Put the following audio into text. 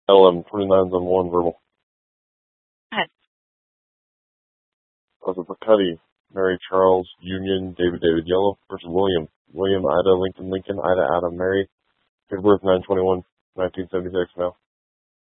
11:29 on 1 verbal. Ahead. Joseph McCuddy, Mary Charles, Union, David Yellow versus William. William, Ida, Lincoln, Ida, Adam, Mary. Date of birth 9/21/1976, male.